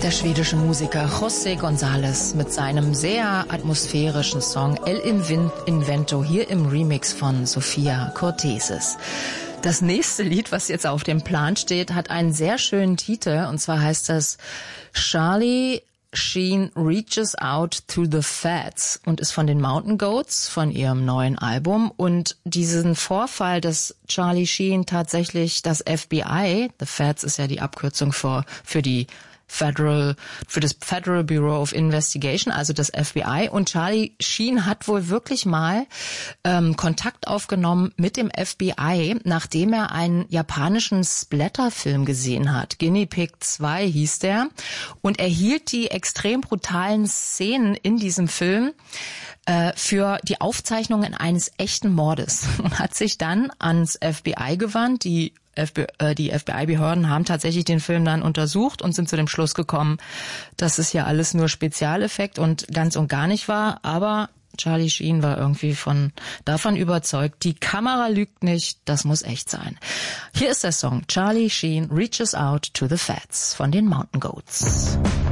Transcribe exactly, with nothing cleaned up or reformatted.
Der schwedische Musiker José González mit seinem sehr atmosphärischen Song El Invento hier im Remix von Sophia Cortesis. Das nächste Lied, was jetzt auf dem Plan steht, hat einen sehr schönen Titel, und zwar heißt das Charlie Sheen Reaches Out to the Fats und ist von den Mountain Goats, von ihrem neuen Album. Und diesen Vorfall, dass Charlie Sheen tatsächlich das F B I, the Fats ist ja die Abkürzung für, für die Federal, für das Federal Bureau of Investigation, also das F B I. Und Charlie Sheen hat wohl wirklich mal ähm, Kontakt aufgenommen mit dem F B I, nachdem er einen japanischen Splatter-Film gesehen hat. Guinea Pig zwei hieß der. Und er hielt die extrem brutalen Szenen in diesem Film äh, für die Aufzeichnungen eines echten Mordes. Und hat sich dann ans F B I gewandt, die F B I, äh, die F B I-Behörden haben tatsächlich den Film dann untersucht und sind zu dem Schluss gekommen, dass es ja alles nur Spezialeffekt und ganz und gar nicht war. Aber Charlie Sheen war irgendwie von davon überzeugt, die Kamera lügt nicht, das muss echt sein. Hier ist der Song Charlie Sheen Reaches Out to the Fats von den Mountain Goats.